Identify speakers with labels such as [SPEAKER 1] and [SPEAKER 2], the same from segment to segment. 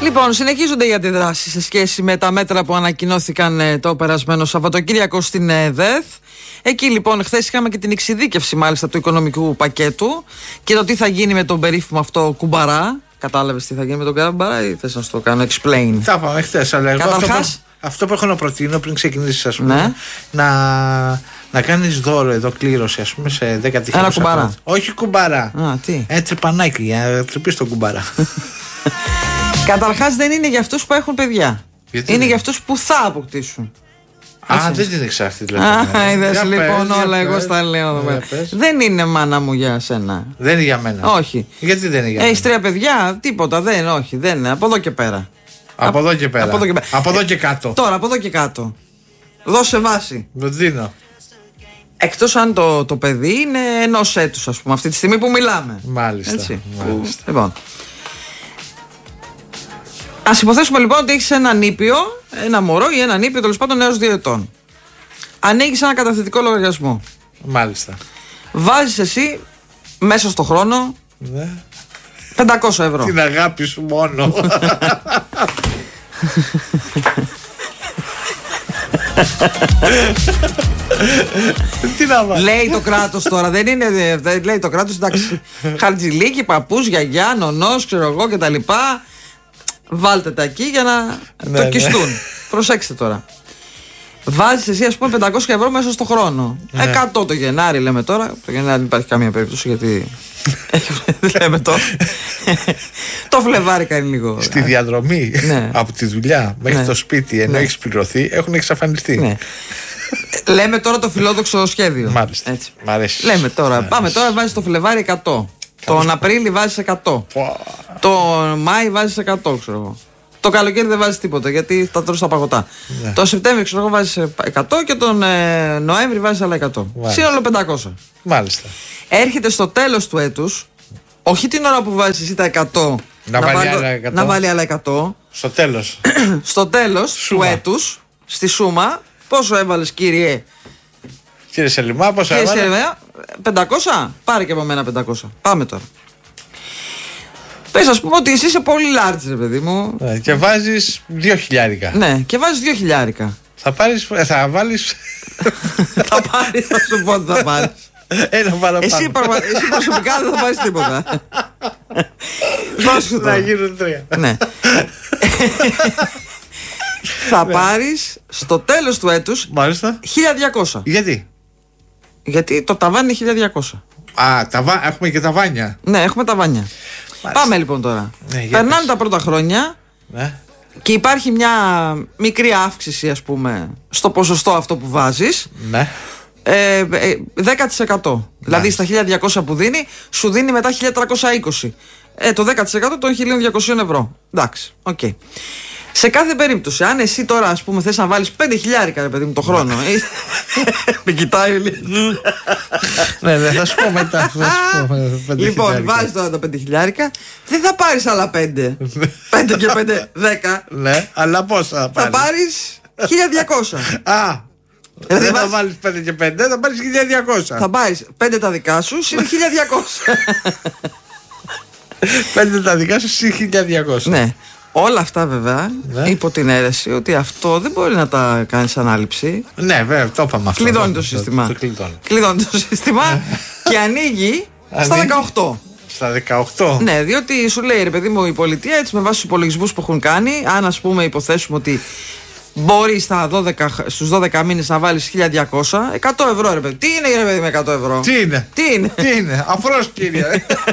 [SPEAKER 1] Λοιπόν, συνεχίζονται οι αντιδράσεις σε σχέση με τα μέτρα που ανακοινώθηκαν το περασμένο Σαββατοκύριακο στην ΕΔΕΘ. Εκεί λοιπόν χθες είχαμε και την εξειδίκευση μάλιστα του οικονομικού πακέτου και το τι θα γίνει με τον περίφημο αυτό κουμπαρά. Κατάλαβες τι θα γίνει με τον κουμπαρά ή θες να σου το κάνω explain?
[SPEAKER 2] Τα είπαμε χθες, αλλά εγώ
[SPEAKER 1] καταρχάς,
[SPEAKER 2] αυτό που έχω να προτείνω πριν ξεκινήσεις, ας πούμε, ναι, να κάνεις δώρο εδώ, κλήρωση, ας πούμε, σε 10 τυχερούς.
[SPEAKER 1] Ένα κουμπαρά.
[SPEAKER 2] Όχι κουμπαρά.
[SPEAKER 1] Α, τι?
[SPEAKER 2] Τρυπανάκι για να τρυπείς τον κουμπαρά.
[SPEAKER 1] Καταρχάς δεν είναι για αυτούς που έχουν παιδιά. Είναι για αυτούς που θα αποκτήσουν.
[SPEAKER 2] Δεν την ήξερα αυτή τη
[SPEAKER 1] είδες λοιπόν όλα εγώ στα λέω. Δεν είναι μάνα μου για σένα.
[SPEAKER 2] Δεν είναι για μένα.
[SPEAKER 1] Όχι.
[SPEAKER 2] Γιατί δεν είναι για μένα?
[SPEAKER 1] Έχεις 3 παιδιά, τίποτα, όχι, δεν είναι. Από εδώ και πέρα.
[SPEAKER 2] Από εδώ και πέρα. Από εδώ και κάτω.
[SPEAKER 1] Τώρα, από εδώ και κάτω. Δώσε βάση.
[SPEAKER 2] Το δίνω.
[SPEAKER 1] Εκτός αν το παιδί είναι ενός έτους, ας πούμε, αυτή τη στιγμή που μιλάμε.
[SPEAKER 2] Μάλιστα.
[SPEAKER 1] Έτσι. Λοιπόν. Ας υποθέσουμε λοιπόν ότι έχεις έναν νήπιο, ένα μωρό ή έναν νήπιο τέλος πάντων έως 2 ετών. Ανοίγεις ένα καταθετικό λογαριασμό.
[SPEAKER 2] Μάλιστα.
[SPEAKER 1] Βάζεις εσύ μέσα στο χρόνο 500 ευρώ.
[SPEAKER 2] Την αγάπη σου μόνο. Τι να βάλω.
[SPEAKER 1] Λέει το κράτος τώρα, δεν είναι. Λέει το κράτος, εντάξει. Χαρτζηλίκι, παππούς, γιαγιά, νονός, ξέρω εγώ κτλ. Βάλτε τα εκεί για να το κιστούν. Προσέξτε τώρα. Βάζεις εσύ, ας πούμε, 500 ευρώ μέσα στο χρόνο. 100 το Γενάρη, λέμε τώρα. Το Γενάρη δεν υπάρχει καμία περίπτωση γιατί. Λέμε τώρα. Το Φλεβάρι κάνει λίγο.
[SPEAKER 2] Στη διαδρομή από τη δουλειά μέχρι το σπίτι, ενώ έχεις πληρωθεί, έχουν εξαφανιστεί.
[SPEAKER 1] Ναι. Λέμε τώρα το φιλόδοξο σχέδιο.
[SPEAKER 2] Μάλιστα.
[SPEAKER 1] Έτσι.
[SPEAKER 2] Μ' αρέσει.
[SPEAKER 1] Λέμε τώρα. Πάμε τώρα, βάζεις το Φλεβάρι 100. Τον Απρίλη βάζεις 100. Τον Μάη βάζεις 100, ξέρω εγώ. Το καλοκαίρι δεν βάζεις τίποτα γιατί θα τρως τα παγωτά. Το Σεπτέμβριο, ξέρω εγώ, βάζεις 100 και τον Νοέμβρη βάζεις άλλα 100. Σύνολο 500.
[SPEAKER 2] Μάλιστα.
[SPEAKER 1] Έρχεται στο τέλος του έτους, όχι την ώρα που βάζεις εσύ τα 100, να βάλει άλλα 100.
[SPEAKER 2] Στο τέλος.
[SPEAKER 1] Στο τέλος του έτους, στη σούμα, πόσο έβαλες, κύριε?
[SPEAKER 2] Κύριε Σελιμά, πόσο έβαλες?
[SPEAKER 1] 500, πάρε και από μένα 500. Πάμε τώρα. Πες, ας πούμε ότι εσύ είσαι πολύ large, ρε παιδί μου.
[SPEAKER 2] Και βάζεις 2.000.
[SPEAKER 1] Ναι, και βάζεις 2.000.
[SPEAKER 2] Θα πάρεις, θα βάλεις.
[SPEAKER 1] Θα πάρεις, θα σου πω ότι θα πάρεις.
[SPEAKER 2] Ένα παραπάνω.
[SPEAKER 1] Εσύ προσωπικά δεν θα πάρεις τίποτα.
[SPEAKER 2] Να γίνουν 3.
[SPEAKER 1] Ναι. Θα πάρεις στο τέλος του έτους 1.200. Γιατί το ταβάνι είναι 1.200.
[SPEAKER 2] Έχουμε και ταβάνια.
[SPEAKER 1] Ναι, έχουμε ταβάνια. Πάμε λοιπόν τώρα. Περνάνε τα πρώτα χρόνια και υπάρχει μια μικρή αύξηση, ας πούμε, στο ποσοστό αυτό που βάζεις. 10%. Δηλαδή στα 1.200 που δίνει, σου δίνει μετά 1.320. Το 10% των 1.200 ευρώ. Εντάξει, οκ. Σε κάθε περίπτωση, αν εσύ τώρα, ας πούμε, θες να βάλεις 5.000, ρε παιδί μου, το χρόνο. Με κοιτάει λίγο.
[SPEAKER 2] Ναι, θα σου πω μετά.
[SPEAKER 1] Λοιπόν, βάζεις τώρα τα 5.000, δεν θα πάρεις άλλα 5. 5 και 5, 10.
[SPEAKER 2] Ναι, αλλά πόσα θα πάρεις?
[SPEAKER 1] Θα πάρεις 1.200.
[SPEAKER 2] Δεν θα βάλεις 5 και 5, θα πάρεις 1.200.
[SPEAKER 1] Θα πάρεις 5 τα δικά σου, είναι 1.200.
[SPEAKER 2] 5 τα δικά σου, είναι 1.200.
[SPEAKER 1] Ναι. Όλα αυτά βέβαια υπό την αίρεση ότι αυτό δεν μπορεί να τα κάνεις ανάληψη.
[SPEAKER 2] Ναι, βέβαια, το είπαμε αυτό.
[SPEAKER 1] Κλειδώνει το σύστημα. Κλειδώνει το σύστημα και ανοίγει στα 18.
[SPEAKER 2] Στα 18.
[SPEAKER 1] Ναι, διότι σου λέει, ρε παιδί μου, η πολιτεία έτσι με βάση τους υπολογισμούς που έχουν κάνει, αν ας πούμε υποθέσουμε ότι μπορεί στους 12 μήνες να βάλεις 1.200, 100 ευρώ, ρε παιδί. Τι είναι, ρε παιδί, με 100 ευρώ?
[SPEAKER 2] Τι είναι, αφρός, κύριε.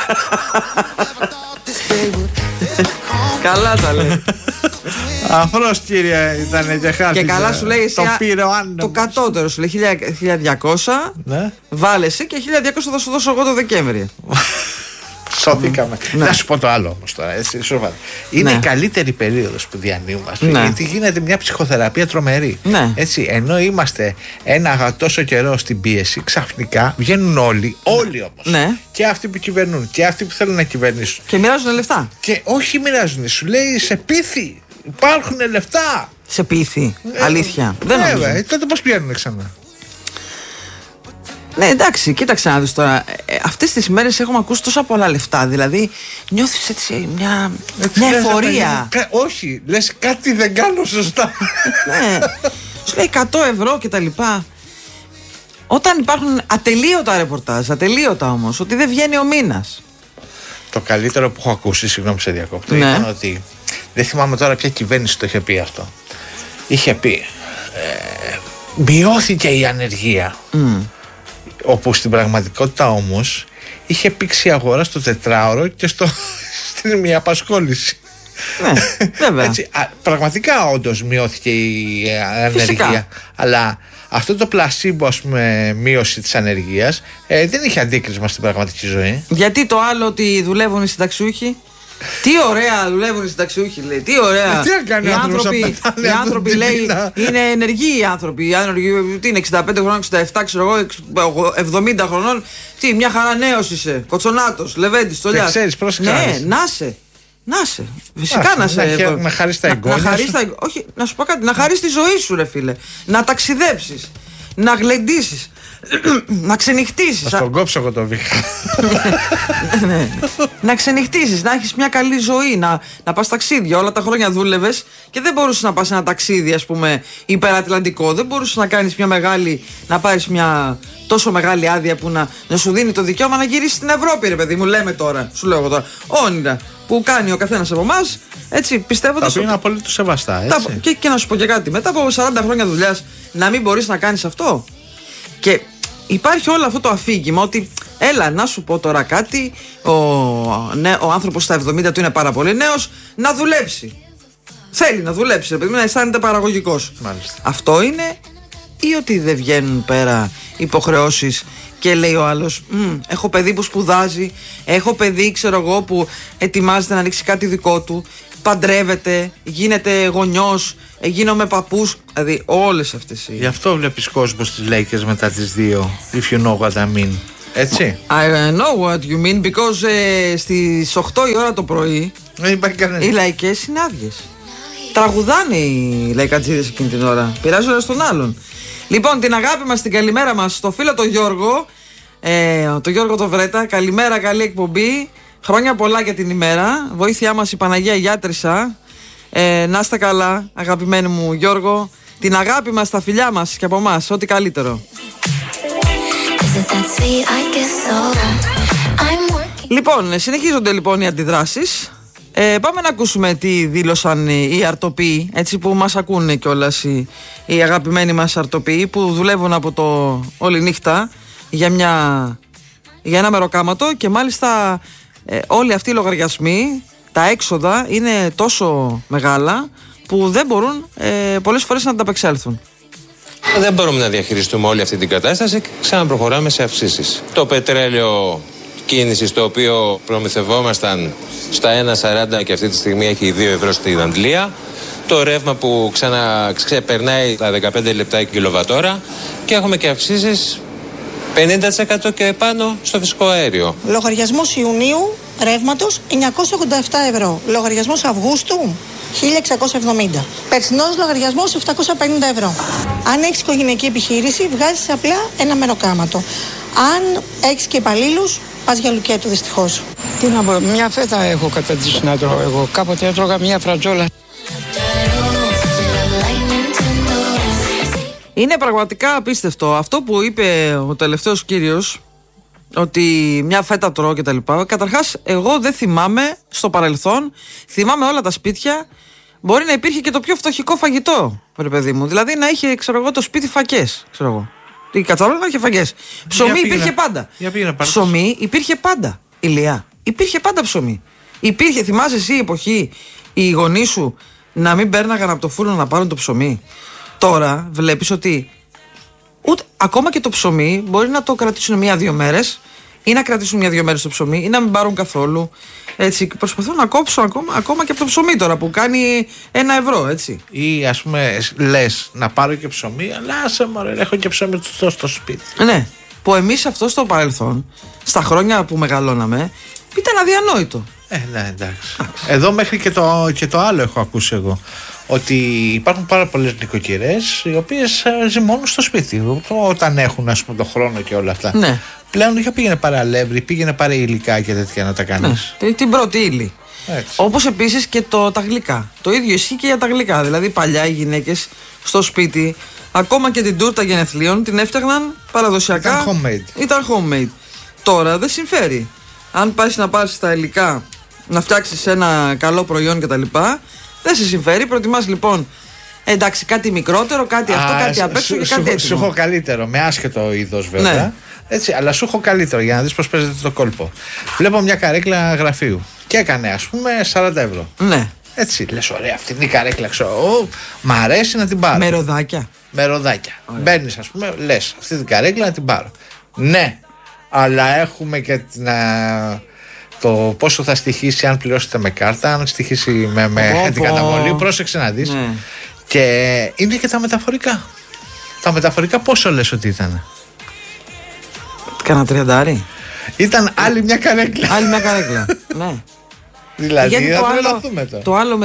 [SPEAKER 1] Καλά τα λέει.
[SPEAKER 2] Αφρός, κύριε, ήταν και χάρτη.
[SPEAKER 1] Και καλά σου λέει
[SPEAKER 2] το πήρε ο άνεμος.
[SPEAKER 1] Το κατώτερο σου λέει 1.200. Βάλε εσύ και 1.200 θα σου δώσω εγώ το Δεκέμβρη.
[SPEAKER 2] Σωθήκαμε. Να σου πω το άλλο όμως τώρα. Είναι η καλύτερη περίοδος που διανύουμε. Γιατί γίνεται μια ψυχοθεραπεία τρομερή. Έτσι, ενώ είμαστε ένα τόσο καιρό στην πίεση, ξαφνικά βγαίνουν όλοι όμως. Και αυτοί που κυβερνούν και αυτοί που θέλουν να κυβερνήσουν.
[SPEAKER 1] Και μοιράζουν λεφτά.
[SPEAKER 2] Και όχι μοιράζουν, σου λέει σε πίθη. Υπάρχουν λεφτά.
[SPEAKER 1] Σε πίθη. Αλήθεια. Δεν νομίζω.
[SPEAKER 2] Τότε πώς πηγαίνουν ξανά?
[SPEAKER 1] Ναι, εντάξει, κοίταξε να δεις τώρα. Αυτές τις μέρες έχουμε ακούσει τόσα πολλά λεφτά. Δηλαδή, νιώθεις έτσι μια εφορία.
[SPEAKER 2] Όχι, λες κάτι δεν κάνω σωστά.
[SPEAKER 1] Ναι. Σου λέει 100 ευρώ κτλ. Όταν υπάρχουν ατελείωτα ρεπορτάζ, ατελείωτα όμως, ότι δεν βγαίνει ο μήνας.
[SPEAKER 2] Το καλύτερο που έχω ακούσει, συγγνώμη σε διακόπτω, ήταν ότι. Δεν θυμάμαι τώρα ποια κυβέρνηση το είχε πει αυτό. Είχε πει. Μειώθηκε η ανεργία. Όπου στην πραγματικότητα όμως είχε πήξει η αγορά στο 4ωρο και στην μία απασχόληση.
[SPEAKER 1] Ναι, βέβαια.
[SPEAKER 2] Έτσι, πραγματικά όντως μειώθηκε η ανεργία. Φυσικά. Αλλά αυτό το πλασίμπο, ας πούμε, μείωση της ανεργίας δεν είχε αντίκρισμα στην πραγματική ζωή.
[SPEAKER 1] Γιατί το άλλο ότι δουλεύουν οι συνταξιούχοι? Τι ωραία δουλεύουν οι συνταξιούχοι, λέει. Τι ωραία. Οι άνθρωποι λέει, είναι ενεργοί οι άνθρωποι. Τι είναι, 65 χρονών, 67, ξέρω εγώ, 70 χρονών. Τι, μια χαρά νέος είσαι. Κοτσονάτος, Λεβέντης, Στολιάς.
[SPEAKER 2] Δεν ξέρεις, πρόσεξε.
[SPEAKER 1] Ναι, να σε. Φυσικά να σε.
[SPEAKER 2] Να χαρίσεις τα εγγόνια σου.
[SPEAKER 1] Όχι, να σου πω κάτι. Να χαρίσεις τη ζωή σου, ρε φίλε. Να ταξιδέψεις. Να γλεντήσεις. Να ξενυχτήσεις.
[SPEAKER 2] Να στον κόψω εγώ το βήχα.
[SPEAKER 1] Να ξενυχτήσεις, να έχεις μια καλή ζωή, να πας ταξίδια. Όλα τα χρόνια δούλευες και δεν μπορούσες να πας ένα ταξίδι, ας πούμε, υπερατλαντικό. Δεν μπορούσες να κάνεις να πάρεις μια τόσο μεγάλη άδεια που να σου δίνει το δικαίωμα να γυρίσεις στην Ευρώπη, ρε παιδί μου. Λέμε τώρα, σου λέω εγώ τώρα. Όνειρα που κάνει ο καθένας από εμάς, έτσι, πιστεύοντας.
[SPEAKER 2] Τα οποία είναι απολύτως σεβαστά, έτσι.
[SPEAKER 1] Και να σου πω και κάτι, μετά από 40 χρόνια δουλειάς, να μην μπορείς να κάνεις αυτό. Και υπάρχει όλο αυτό το αφήγημα ότι έλα να σου πω τώρα κάτι, ο άνθρωπος στα 70 του είναι πάρα πολύ νέος, να δουλέψει. Θέλει να δουλέψει, επειδή να αισθάνεται παραγωγικός.
[SPEAKER 2] Μάλιστα.
[SPEAKER 1] Αυτό είναι, ή ότι δεν βγαίνουν πέρα υποχρεώσεις και λέει ο άλλος έχω παιδί που σπουδάζει, έχω παιδί, ξέρω εγώ, που ετοιμάζεται να ανοίξει κάτι δικό του, παντρεύεται, γίνεται γονιός, γίνομαι παππούς. Δηλαδή όλες αυτές οι...
[SPEAKER 2] Γι' αυτό βλέπεις κόσμο στις Lakers μετά τις 2. If you know what I mean. Έτσι.
[SPEAKER 1] I know what you mean, because στις 8 η ώρα το πρωί οι λαϊκές είναι άδειες. Τραγουδάνε οι λαϊκατζίδες εκείνη την ώρα, πειράζοντας τον άλλον. Λοιπόν, την αγάπη μας, την καλημέρα μας στο φίλο τον Γιώργο, το Γιώργο το Βρέτα. Καλημέρα, καλή εκπομπή. Χρόνια πολλά για την ημέρα. Βοήθειά μας η Παναγία Γιάτρησα. Να είστε καλά, αγαπημένοι μου Γιώργο. Την αγάπη μας, τα φιλιά μας και από εμάς. Ό,τι καλύτερο. Λοιπόν, συνεχίζονται λοιπόν οι αντιδράσεις. Πάμε να ακούσουμε τι δήλωσαν οι αρτοποιοί, έτσι, που μας ακούνε κιόλας οι αγαπημένοι μας αρτοποιοί, που δουλεύουν από το όλη νύχτα για ένα μεροκάματο, και μάλιστα όλοι αυτοί οι λογαριασμοί, τα έξοδα είναι τόσο μεγάλα που δεν μπορούν πολλές φορές να ανταπεξέλθουν.
[SPEAKER 3] Δεν μπορούμε να διαχειριστούμε όλη αυτή την κατάσταση και ξαναπροχωράμε σε αυξήσεις. Το πετρέλαιο κίνησης, το οποίο προμηθευόμασταν στα 1,40 και αυτή τη στιγμή έχει 2 ευρώ στην Αγγλία. Το ρεύμα που ξεπερνάει τα 15 λεπτά η κιλοβατόρα, και έχουμε και αυξήσεις 50% και πάνω στο φυσικό αέριο.
[SPEAKER 4] Λογαριασμός Ιουνίου ρεύματος 987 ευρώ. Λογαριασμός Αυγούστου 1670. Περσινός λογαριασμός 750 ευρώ. Αν έχεις οικογενειακή επιχείρηση, βγάζεις απλά ένα μεροκάματο. Αν έχεις και υπαλλήλους, πας για λουκέτο, δυστυχώς.
[SPEAKER 5] Τι να πω, μια φέτα έχω καταντήσει να τρώω εγώ. Κάποτε έτρωγα μια φρατζόλα.
[SPEAKER 1] Είναι πραγματικά απίστευτο αυτό που είπε ο τελευταίος κύριος, ότι μια φέτα τρώω και τα λοιπά. Καταρχάς, εγώ δεν θυμάμαι στο παρελθόν, θυμάμαι όλα τα σπίτια, μπορεί να υπήρχε και το πιο φτωχικό φαγητό, ρε παιδί μου. Δηλαδή να είχε, ξέρω εγώ, το σπίτι φακές, ξέρω εγώ. Η κατσαρόλα να είχε φακές. Ψωμί υπήρχε πάντα. Ψωμί υπήρχε πάντα, Ηλία. Υπήρχε πάντα ψωμί. Υπήρχε, θυμάσαι εσύ η εποχή, οι γονείς σου να μην παίρναγαν από το φούρνο να πάρουν το ψωμί? Τώρα βλέπεις ότι ακόμα και το ψωμί μπορεί να το κρατήσουν 1-2 μέρες, ή να κρατήσουν 1-2 μέρες το ψωμί, ή να μην πάρουν καθόλου. Έτσι, προσπαθώ να κόψω ακόμα και από το ψωμί τώρα που κάνει 1 ευρώ, έτσι.
[SPEAKER 2] Ή ας πούμε λες να πάρω και ψωμί, αλλά άσε μωρέ, έχω και ψωμί στο σπίτι.
[SPEAKER 1] Ναι, που εμείς αυτό στο παρελθόν, στα χρόνια που μεγαλώναμε, ήταν αδιανόητο.
[SPEAKER 2] Ναι, εντάξει. Εδώ μέχρι και το άλλο έχω ακούσει εγώ. Ότι υπάρχουν πάρα πολλές νοικοκυρές οι οποίες ζυμώνουν στο σπίτι όταν έχουν, ας πούμε, το χρόνο και όλα αυτά.
[SPEAKER 1] Ναι.
[SPEAKER 2] Πλέον είχα πήγαινε πάρε αλεύρι, πήγαινε πάρε υλικά και τέτοια να τα κάνεις.
[SPEAKER 1] Ναι. Την πρώτη ύλη. Όπως επίσης και τα γλυκά. Το ίδιο ισχύει και για τα γλυκά. Δηλαδή παλιά οι γυναίκες στο σπίτι, ακόμα και την τούρτα γενεθλίων, την έφτιαχναν παραδοσιακά. Ήταν homemade. Τώρα δεν συμφέρει. Αν πας να πάρεις τα υλικά, να φτιάξεις ένα καλό προϊόν κτλ., δεν σε συμφέρει. Προτιμάς λοιπόν, εντάξει, κάτι μικρότερο, κάτι αυτό, κάτι απ' έξω και κάτι έτοιμο.
[SPEAKER 2] Σου έχω καλύτερο, με άσχετο είδος βέβαια. Ναι. Έτσι, αλλά σου έχω καλύτερο για να δεις πώς παίζεται το κόλπο. Βλέπω μια καρέκλα γραφείου και έκανε, ας πούμε, 40 ευρώ.
[SPEAKER 1] Ναι.
[SPEAKER 2] Έτσι, λες, ωραία, αυτή είναι η καρέκλα, ξέρω. Μ' αρέσει να την πάρω.
[SPEAKER 1] Με ροδάκια.
[SPEAKER 2] Μπαίνεις, ας πούμε, λες, αυτή την καρέκλα να την πάρω. Ναι, αλλά έχουμε και το πόσο θα στοιχήσει αν πληρώσετε με κάρτα, αν στοιχήσει με την καταβολή. Πρόσεξε να δεις. Ναι. Και είναι και τα μεταφορικά. Τα μεταφορικά πόσο λες ότι ήταν?
[SPEAKER 1] Κάνα 30. Ήταν
[SPEAKER 2] άλλη μια καρέκλα.
[SPEAKER 1] Άλλη μια καρέκλα. Ναι.
[SPEAKER 2] Δηλαδή
[SPEAKER 1] γιατί το άλλο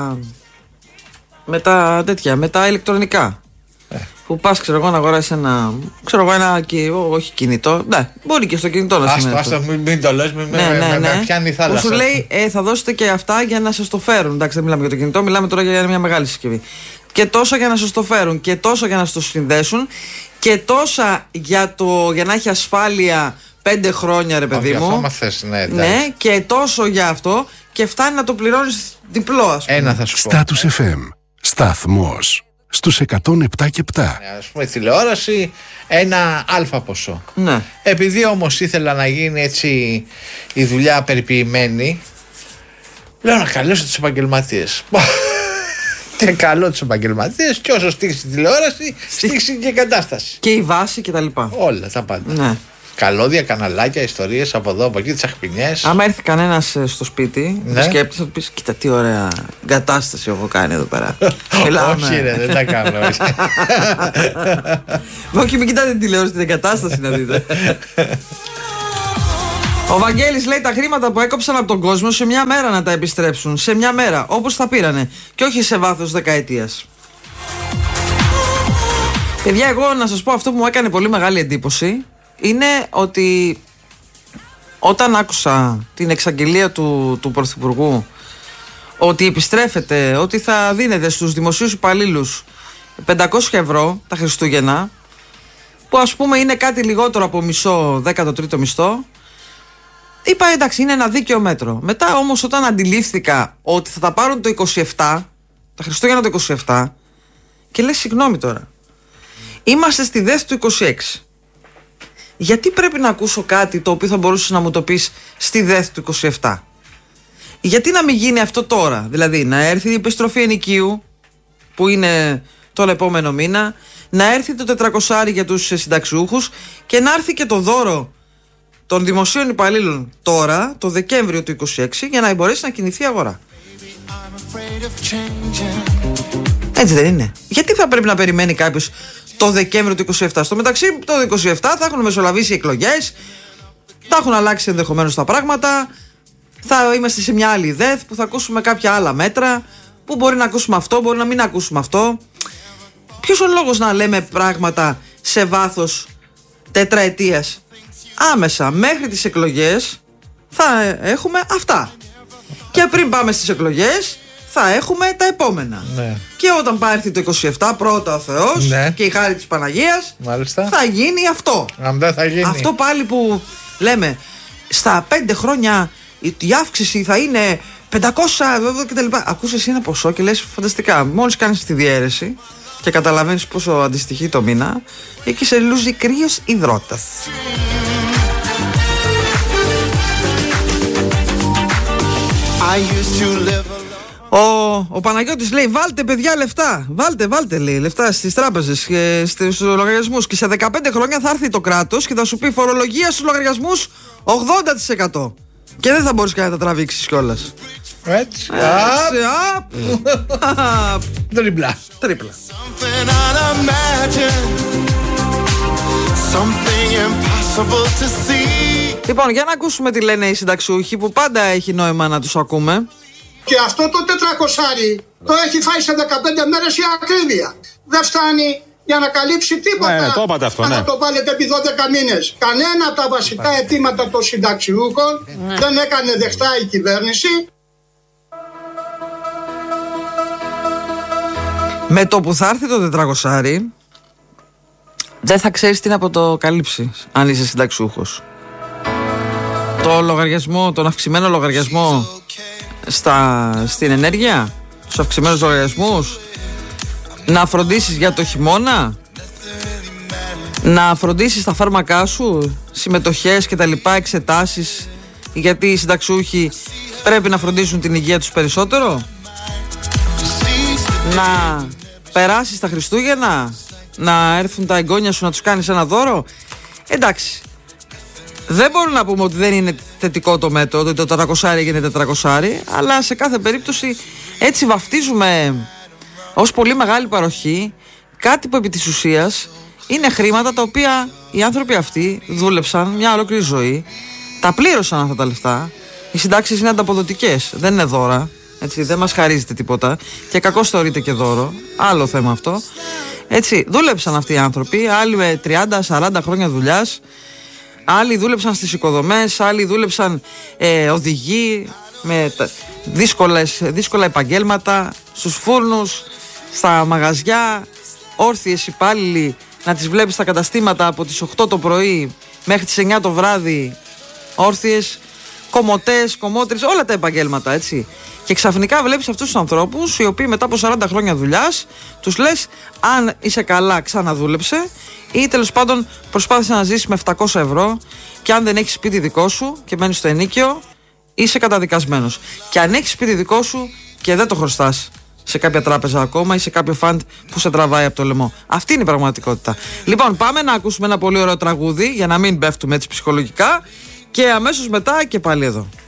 [SPEAKER 1] με τα ηλεκτρονικά. Που πας, ξέρω εγώ, να αγοράσεις ένα όχι κινητό. Ναι, μπορεί και στο κινητό να σημαίνει.
[SPEAKER 2] Άστα, μην το λες, με πιάνει η θάλασσα.
[SPEAKER 1] Που σου λέει, θα δώσετε και αυτά για να σας το φέρουν. Εντάξει, δεν μιλάμε για το κινητό, μιλάμε τώρα για μια μεγάλη συσκευή. Και τόσα για να σας το φέρουν, και τόσα για να σας το συνδέσουν, και τόσα για να έχει ασφάλεια 5 χρόνια, ρε παιδί μου.
[SPEAKER 2] Αυτό θες,
[SPEAKER 1] ναι, και τόσο για αυτό, και φτάνει να το πληρώνεις διπλό, ας πούμε.
[SPEAKER 2] Ένα θα σου πω.
[SPEAKER 6] Status FM. Σταθμός στους 107 και 7.
[SPEAKER 2] Ας πούμε, τηλεόραση, ένα αλφα ποσό.
[SPEAKER 1] Ναι.
[SPEAKER 2] Επειδή όμως ήθελα να γίνει έτσι η δουλειά περιποιημένη, λέω να καλέσω τους επαγγελματίες. Και καλό τους επαγγελματίες, και όσο στήξει τη τηλεόραση, στήξει και εγκατάσταση.
[SPEAKER 1] Και η βάση και τα λοιπά.
[SPEAKER 2] Όλα τα πάντα.
[SPEAKER 1] Ναι.
[SPEAKER 2] Καλώδια, καναλάκια, ιστορίες από εδώ, από εκεί, τις αχπινιές.
[SPEAKER 1] Άμα έρθει κανένας στο σπίτι, ναι, σκέπτης, θα του πεις, κοίτα τι ωραία εγκατάσταση έχω κάνει εδώ πέρα.
[SPEAKER 2] Όχι ρε, δεν τα κάνω.
[SPEAKER 1] Όχι, μην κοιτάτε την τηλεόραση, την εγκατάσταση να δείτε. Ο Βαγγέλης λέει, τα χρήματα που έκοψαν από τον κόσμο σε μια μέρα να τα επιστρέψουν. Σε μια μέρα, όπως τα πήρανε. Και όχι σε βάθος δεκαετίας. Παιδιά, εγώ να σας πω, αυτό που μου έκανε πολύ μεγάλη εντύπωση είναι ότι όταν άκουσα την εξαγγελία του Πρωθυπουργού ότι επιστρέφεται, ότι θα δίνεται στους δημοσίους υπαλλήλους 500 ευρώ τα Χριστούγεννα, που ας πούμε είναι κάτι λιγότερο από μισό 13ο μισθό, είπα εντάξει, είναι ένα δίκαιο μέτρο. Μετά όμως, όταν αντιλήφθηκα ότι θα τα πάρουν το 27, τα Χριστούγεννα το 27, και λες, συγγνώμη τώρα, είμαστε στη ΔΕΘ του 26. Γιατί πρέπει να ακούσω κάτι το οποίο θα μπορούσες να μου το πεις στη ΔΕΘ του 27? Γιατί να μην γίνει αυτό τώρα? Δηλαδή να έρθει η επιστροφή ενοικίου, που είναι τον επόμενο μήνα, να έρθει το 400 για τους συνταξιούχους, και να έρθει και το δώρο των δημοσίων υπαλλήλων τώρα, το Δεκέμβριο του 26, για να μπορέσει να κινηθεί η αγορά. Έτσι δεν είναι? Γιατί θα πρέπει να περιμένει κάποιος το Δεκέμβριο του 27? Στο μεταξύ, το 27 θα έχουν μεσολαβήσει οι εκλογές, θα έχουν αλλάξει ενδεχομένως τα πράγματα, θα είμαστε σε μια άλλη ΔΕΘ που θα ακούσουμε κάποια άλλα μέτρα, που μπορεί να ακούσουμε αυτό, μπορεί να μην ακούσουμε αυτό. Ποιος ο λόγος να λέμε πράγματα σε βάθος τετραετίας? Άμεσα μέχρι τις εκλογές θα έχουμε αυτά. Και πριν πάμε στις εκλογές θα έχουμε τα επόμενα.
[SPEAKER 2] Ναι.
[SPEAKER 1] Και όταν πάρθει το 27, πρώτα ο Θεός, ναι, και η χάρη της Παναγίας,
[SPEAKER 2] μάλιστα,
[SPEAKER 1] θα γίνει αυτό.
[SPEAKER 2] Αν δεν θα γίνει.
[SPEAKER 1] Αυτό πάλι που λέμε, στα 5 χρόνια η αύξηση θα είναι 500 κτλ. Ακούς εσύ ένα ποσό και λες φανταστικά. Μόλις κάνεις τη διαίρεση και καταλαβαίνεις πόσο αντιστοιχεί το μήνα, εκεί σε λούζει κρύος υδρότας. Ο Παναγιώτης λέει, βάλτε παιδιά λεφτά. Βάλτε λέει λεφτά στις τράπεζες και στους λογαριασμούς, και σε 15 χρόνια θα έρθει το κράτος και θα σου πει φορολογία στους λογαριασμούς 80%. Και δεν θα μπορείς καν να τα τραβήξεις κιόλας.
[SPEAKER 2] Έτσι. Τρίπλα.
[SPEAKER 7] Something impossible to see.
[SPEAKER 1] Λοιπόν, για να ακούσουμε τι λένε οι συνταξιούχοι, που πάντα έχει νόημα να τους ακούμε.
[SPEAKER 7] Και αυτό το 400 το έχει φάει σε 15 μέρες η ακρίβεια. Δεν φτάνει για να καλύψει τίποτα.
[SPEAKER 8] Το είπατε αυτό,
[SPEAKER 7] θα το βάλετε επί 12 μήνες. Κανένα από τα βασικά αιτήματα των συνταξιούχων δεν έκανε δεχτά η κυβέρνηση.
[SPEAKER 1] Με το που θα έρθει το 400, δεν θα ξέρεις τι να αποτοκαλύψεις αν είσαι συνταξιούχος. Το λογαριασμό, τον αυξημένο λογαριασμό στην ενέργεια, τους αυξημένους λογαριασμούς, να φροντίσεις για το χειμώνα, να φροντίσεις τα φάρμακά σου, συμμετοχές και τα λοιπά, εξετάσεις, γιατί οι συνταξιούχοι πρέπει να φροντίσουν την υγεία τους περισσότερο, να περάσεις τα Χριστούγεννα, να έρθουν τα εγγόνια σου να τους κάνεις ένα δώρο. Εντάξει, δεν μπορούμε να πούμε ότι δεν είναι θετικό το μέτρο, ότι το 400 έγινε 400, αλλά σε κάθε περίπτωση έτσι βαφτίζουμε ως πολύ μεγάλη παροχή κάτι που επί της ουσίας είναι χρήματα τα οποία οι άνθρωποι αυτοί δούλεψαν μια ολόκληρη ζωή, τα πλήρωσαν αυτά τα λεφτά. Οι συντάξεις είναι ανταποδοτικές, δεν είναι δώρα, έτσι, δεν μας χαρίζεται τίποτα και κακώς θεωρείται και δώρο, άλλο θέμα αυτό. Έτσι, δούλεψαν αυτοί οι άνθρωποι, άλλοι με 30-40 χρόνια δουλειάς, άλλοι δούλεψαν στις οικοδομές, άλλοι δούλεψαν οδηγοί με δύσκολα επαγγέλματα, στους φούρνους, στα μαγαζιά, όρθιες υπάλληλοι να τις βλέπεις στα καταστήματα από τις 8 το πρωί μέχρι τις 9 το βράδυ, όρθιες, κομμωτές, κομμότρες, όλα τα επαγγέλματα, έτσι. Και ξαφνικά βλέπεις αυτούς τους ανθρώπους οι οποίοι μετά από 40 χρόνια δουλειάς τους λες, αν είσαι καλά ξαναδούλεψε, ή τέλος πάντων προσπάθησε να ζήσεις με 700 ευρώ, και αν δεν έχεις σπίτι δικό σου και μένεις στο ενοίκιο, είσαι καταδικασμένος. Και αν έχεις σπίτι δικό σου και δεν το χρωστάς σε κάποια τράπεζα ακόμα ή σε κάποιο φαντ που σε τραβάει από το λαιμό. Αυτή είναι η πραγματικότητα. Λοιπόν, πάμε να ακούσουμε ένα πολύ ωραίο τραγούδι για να μην πέφτουμε έτσι ψυχολογικά, και αμέσως μετά και πάλι εδώ.